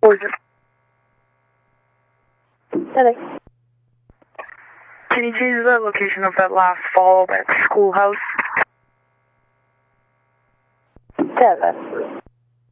Hello. Can you change the location of that last fall, that schoolhouse? 7.